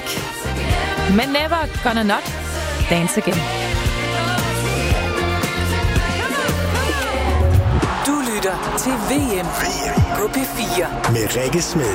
Pink. Men Never Gonna Not Dance Again. Du lytter til VM på P4 med Rikke Smed.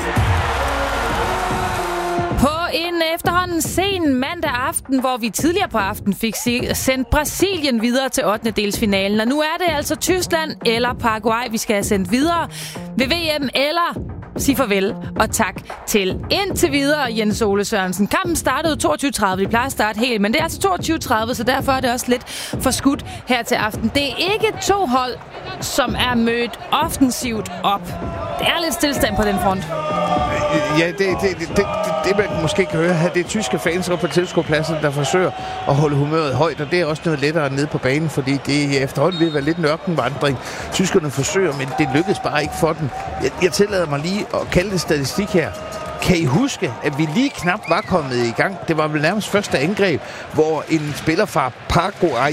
På en efterhånden sen mandag aften, hvor vi tidligere på aften fik sendt Brasilien videre til 8. delsfinalen. Og nu er det altså Tyskland eller Paraguay, vi skal have sendt videre ved VM, eller sige farvel og tak til indtil videre Jens Ole Sørensen. Kampen startede 22.30. Vi plejer at starte helt, men det er altså 22.30, så derfor er det også lidt forskudt her til aften. Det er ikke to hold, som er mødt offensivt op. Det er lidt stillestand på den front. Ja, det man måske kan høre her, det er tyske fans op på tilskuerpladsen, der forsøger at holde humøret højt, og det er også noget lettere nede på banen, fordi det er efterhånden ved at være lidt en ørkenvandring. Tyskerne forsøger, men det lykkedes bare ikke for dem. Jeg tillader mig lige at kalde det statistik her. Kan I huske, at vi lige knap var kommet i gang? Det var vel nærmest første angreb, hvor en spiller fra Paraguay,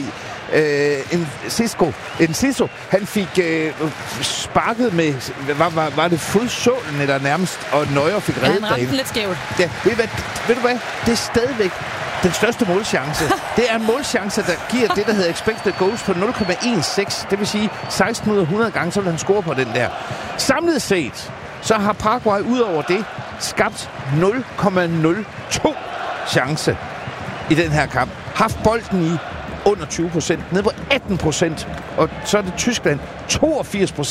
Enciso, han fik sparket med, var det fodsålen eller nærmest, og Neuer fik reddet derinde. Han ramte lidt skævt. Ja, ved du hvad? Det er stadigvæk den største målchance. Det er en målchance, der giver det, der hedder expected goals på 0,16. Det vil sige 16 ud af 100 gange, så vil han score på den der. Samlet set, så har Paraguay ud over det skabt 0,02 chance i den her kamp. Haft bolden i under 20%, ned på 18%, og så er det Tyskland 82%.